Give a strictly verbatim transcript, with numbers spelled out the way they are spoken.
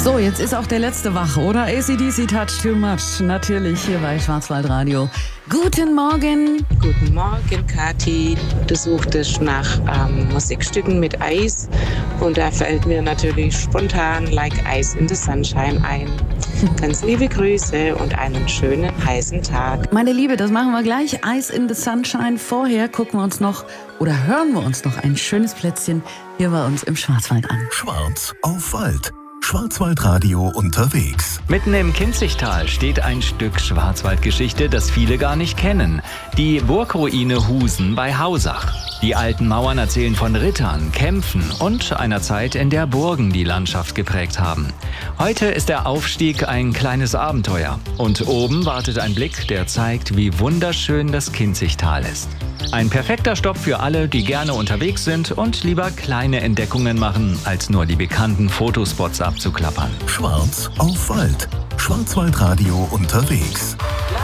So, jetzt ist auch der letzte wach, oder? A C D C Touch Too Much. Natürlich hier bei Schwarzwaldradio. Guten Morgen. Guten Morgen, Kathi. Du suchtest nach ähm, Musikstücken mit Eis. Und da fällt mir natürlich spontan Like Ice in the Sunshine ein. Ganz liebe Grüße und einen schönen heißen Tag. Meine Liebe, das machen wir gleich. Ice in the Sunshine. Vorher gucken wir uns noch oder hören wir uns noch ein schönes Plätzchen hier bei uns im Schwarzwald an. Schwarz auf Wald. Schwarzwaldradio unterwegs. Mitten im Kinzigtal steht ein Stück Schwarzwaldgeschichte, das viele gar nicht kennen. Die Burgruine Husen bei Hausach. Die alten Mauern erzählen von Rittern, Kämpfen und einer Zeit, in der Burgen die Landschaft geprägt haben. Heute ist der Aufstieg ein kleines Abenteuer. Und oben wartet ein Blick, der zeigt, wie wunderschön das Kinzigtal ist. Ein perfekter Stopp für alle, die gerne unterwegs sind und lieber kleine Entdeckungen machen, als nur die bekannten Fotospots abzuklappern. Schwarz auf Wald. Schwarzwaldradio unterwegs.